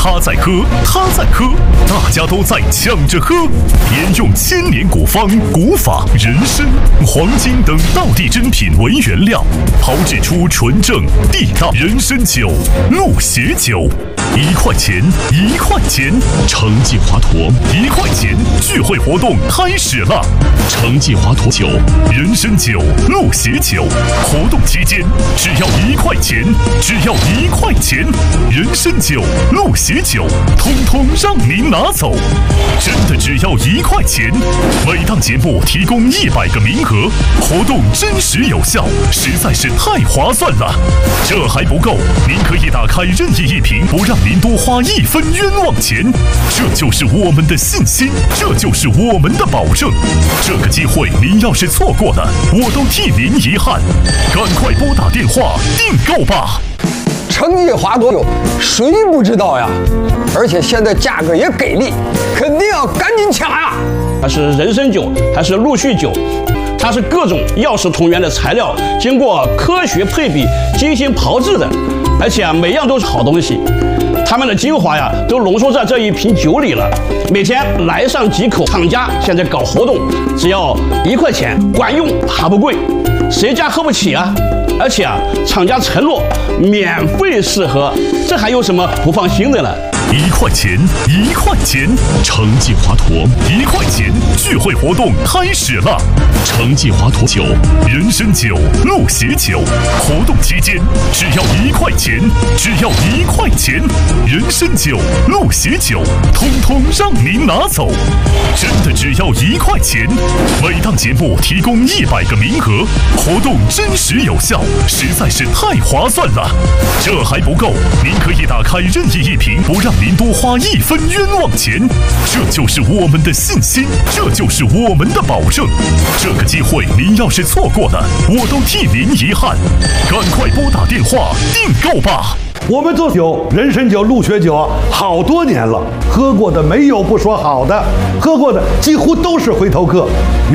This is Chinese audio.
他在喝，他在喝，大家都在抢着喝。沿用1000年古方、古法、人参、黄金等道地珍品为原料，炮制出纯正地道人参酒、鹿血酒。1块钱，1块钱， 成绩华佗 1块钱聚会活动开始了。 成绩华佗酒、 人参酒、鹿血酒，活动期间只要1块钱，只要1块钱，人参酒、鹿血酒，通通让您拿走，真的只要1块钱。每档节目提供100个名额，活动真实有效，实在是太划算了。这还不够，您可以打开任意一瓶，不让您多花1分冤枉钱。这就是我们的信心，这就是我们的保证。这个机会您要是错过了，我都替您遗憾。赶快拨打电话订购吧。 成绩华佗酒，谁不知道呀？而且现在价格也给力，肯定要赶紧抢呀！ 它是人参酒还是陆续酒？它是各种药食同源的材料，经过科学配比、精心炮制的，而且每样都是好东西。它们的精华呀，都浓缩在这一瓶酒里了。每天来上几口，厂家现在搞活动，只要1块钱，管用还不贵，谁家喝不起啊？而且厂家承诺免费试喝，这还有什么不放心的呢 ？1块钱，1块钱， 成绩华佗 1块钱聚会活动开始了。 成绩华佗酒、 人参酒、鹿血酒，活动期间只要1块钱，只要1块钱，人参酒、鹿血酒，通通让您拿走，真的只要1块钱。每档节目提供100个名额，活动真实有效，实在是太划算了。这还不够，您可以打开任意一瓶，不让您多花1分冤枉钱。这就是我们的信心，这就是我们的保证。这个机会您要是错过了，我都替您遗憾。赶快拨打电话订购吧。 我们做酒，人参酒、鹿血酒好多年了，喝过的没有不说好的，喝过的几乎都是回头客。